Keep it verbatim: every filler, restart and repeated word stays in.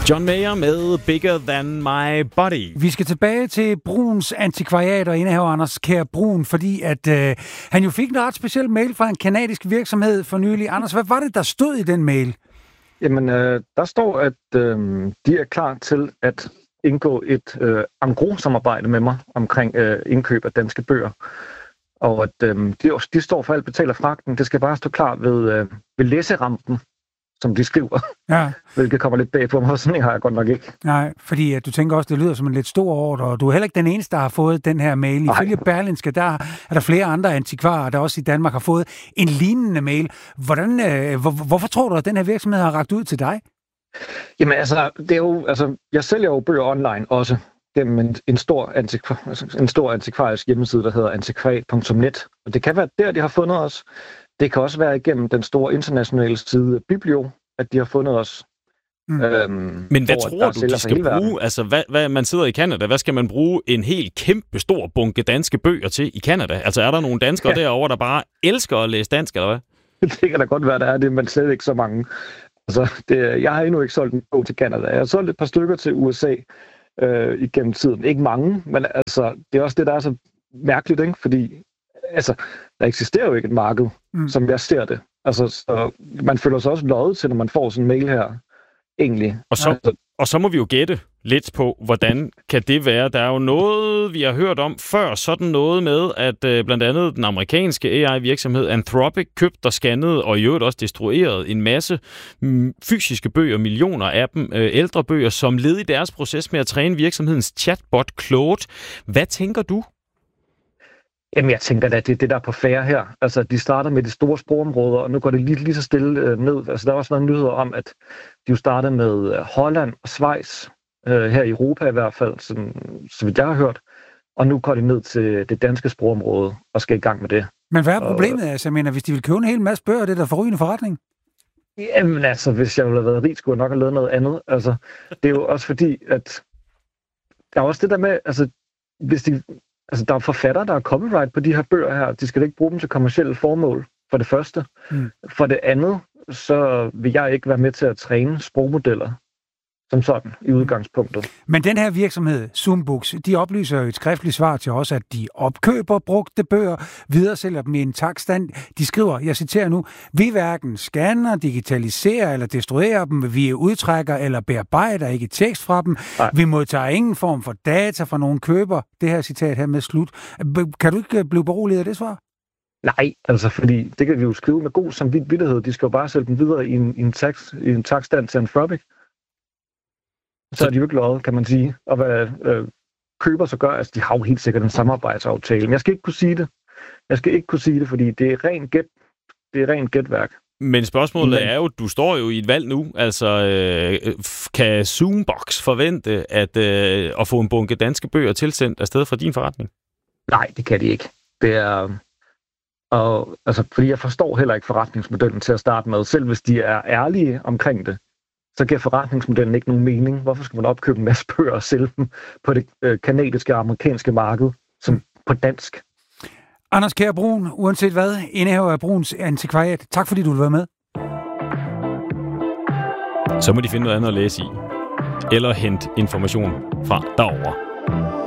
John Mayer med Bigger Than My Body. Vi skal tilbage til Bruuns antikvariat og indehaver Anders Kjær Bruun, fordi at øh, han jo fik en ret speciel mail fra en kanadisk virksomhed for nylig. Anders, hvad var det, der stod i den mail? Jamen, øh, der står, at øh, de er klar til at indgå et øh, engros-samarbejde med mig omkring øh, indkøb af danske bøger. Og at øh, de, de står for alt, betaler fragten. Det skal bare stå klar ved, øh, ved læserampen, som de skriver. Ja. Hvilket kommer lidt bag på mig, sådan har jeg godt nok ikke. Nej, fordi at du tænker også, det lyder som en lidt stor ordre, og du er heller ikke den eneste, der har fået den her mail. Ifølge Berlingske, der er der flere andre antikvarer, der også i Danmark har fået en lignende mail. Hvordan, øh, hvor, hvorfor tror du, at den her virksomhed har rakt ud til dig? Jamen altså, det er jo, altså jeg sælger jo bøger online også gennem en, en, stor, antikvar, altså, en stor antikvarisk hjemmeside, der hedder antikvariat punktum net. Og det kan være der, de har fundet os. Det kan også være igennem den store internationale side Biblio, at de har fundet os. Mm. Øhm, Men hvad tror du, de skal bruge? Altså, hvad, hvad, man sidder i Canada. Hvad skal man bruge en helt kæmpe stor bunke danske bøger til i Canada? Altså, er der nogle danskere ja. derovre, der bare elsker at læse dansk, eller hvad? Det kan da godt være, der er det, men slet ikke så mange. Altså, det, jeg har endnu ikke solgt en bog til Canada. Jeg har solgt et par stykker til U S A øh, igennem tiden. Ikke mange, men altså, det er også det, der er så mærkeligt, ikke? Fordi altså, der eksisterer jo ikke et marked, mm. som jeg ser det. Altså, så man føler sig også løjet til, når man får sådan en mail her, egentlig. Og så, altså, og så må vi jo gætte lidt på, hvordan kan det være? Der er jo noget, vi har hørt om før, sådan noget med, at øh, blandt andet den amerikanske A I-virksomhed Anthropic købte og scannede, og i øvrigt også destruerede en masse mm, fysiske bøger, millioner af dem, øh, ældre bøger, som led i deres proces med at træne virksomhedens chatbot Claude. Hvad tænker du? Jamen, jeg tænker da, det er det, der er på færre her. Altså, de starter med de store sprogområder, og nu går det lige, lige så stille øh, ned. Altså, der har også været nyheder om, at de jo startede med øh, Holland og Schweiz, øh, her i Europa i hvert fald, som, så vidt jeg har hørt. Og nu går de ned til det danske sprogområde og skal i gang med det. Men hvad er problemet? Og, altså, jeg mener, hvis de vil købe en hel masse bøger, det er der forrygende forretning? Jamen, altså, hvis jeg ville have været rig, skulle jeg nok have lavet noget andet. Altså, det er jo også fordi, at der er også det der med, altså, hvis de... Altså, der er forfattere, der er copyright på de her bøger her. De skal ikke bruge dem til kommercielle formål, for det første. Mm. For det andet, så vil jeg ikke være med til at træne sprogmodeller som sådan i udgangspunktet. Men den her virksomhed, Zoombooks, de oplyser jo et skriftligt svar til os, at de opkøber brugte bøger, videresælger dem i en takstand. De skriver, jeg citerer nu, vi hverken scanner, digitaliserer eller destruerer dem, vi udtrækker eller bearbejder ikke tekst fra dem. Nej. Vi modtager ingen form for data fra nogen køber. Det her citat her med slut. Kan du ikke blive beroliget af det svar? Nej, altså fordi det kan vi jo skrive med god samvittighed. De skal jo bare sælge dem videre i en, i en, tax, i en takstand til Anthropic. Så er de jo ikke løjet, kan man sige. Og hvad øh, køber så gør, altså de har jo helt sikkert en samarbejdsaftale. Men jeg skal ikke kunne sige det. Jeg skal ikke kunne sige det, fordi det er rent gæt. Det er rent gætværk. Men spørgsmålet Men. er jo, du står jo i et valg nu. Altså, øh, kan Zoombooks forvente at, øh, at få en bunke danske bøger tilsendt afsted fra din forretning? Nej, det kan de ikke. Det er... Og, altså, fordi jeg forstår heller ikke forretningsmodellen til at starte med. Selv hvis de er ærlige omkring det, så giver forretningsmodellen ikke nogen mening. Hvorfor skal man opkøbe en masse bøger og sælge dem på det øh, kanadiske og amerikanske marked, som på dansk? Anders Kjær Bruun, uanset hvad, indehaver af Bruuns antikvariat. Tak fordi du vil være med. Så må de finde noget andet at læse i. Eller hente information fra derovre.